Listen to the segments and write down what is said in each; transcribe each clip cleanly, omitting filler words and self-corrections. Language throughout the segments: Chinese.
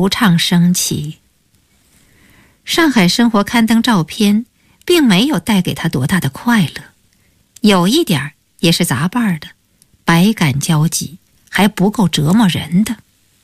惆怅升起。上海生活刊登照片并没有带给他多大的快乐，有一点也是杂瓣的，百感交集，还不够折磨人的。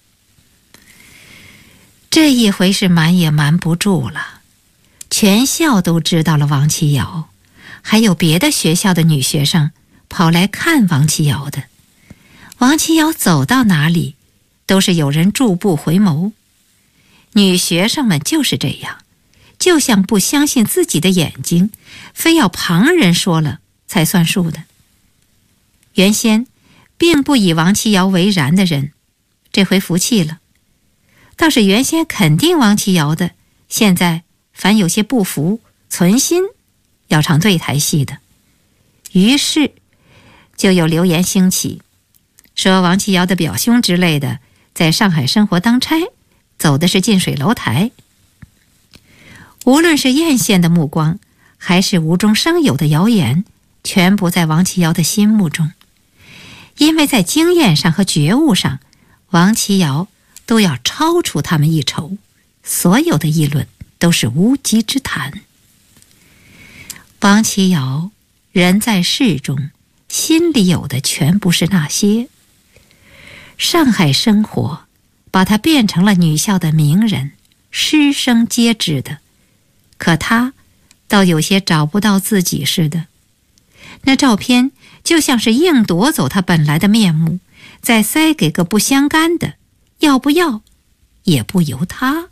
这一回是瞒也瞒不住了，全校都知道了王琦瑶，还有别的学校的女学生跑来看王琦瑶的。王琦瑶走到哪里都是有人驻步回眸，女学生们就是这样，就像不相信自己的眼睛，非要旁人说了才算数的。原先并不以王琦瑶为然的人，这回服气了；倒是原先肯定王琦瑶的，现在凡有些不服，存心要唱对台戏的。于是就有流言兴起，说王琦瑶的表兄之类的在上海生活当差，走的是近水楼台。无论是艳羡的目光，还是无中生有的谣言，全部在王琦瑶的心目中。因为在经验上和觉悟上，王琦瑶都要超出他们一筹，所有的议论都是无稽之谈。王琦瑶人在世中，心里有的全不是那些。上海生活把他变成了女校的名人，师生皆知的，可他倒有些找不到自己似的。那照片就像是硬夺走他本来的面目，再塞给个不相干的，要不要也不由他。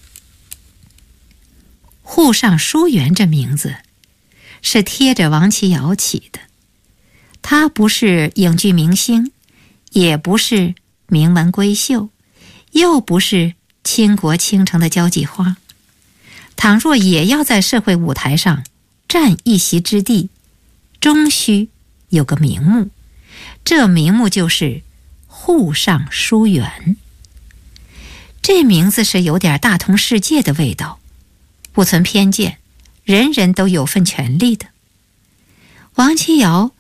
沪上书园这名字是贴着王琦瑶起的，他不是影剧明星，也不是名门闺秀，又不是倾国倾城的交际花。倘若也要在社会舞台上占一席之地，终须有个名目，这名目就是沪上书园。这名字是有点大同世界的味道，不存偏见，人人都有份权利的。王琦瑶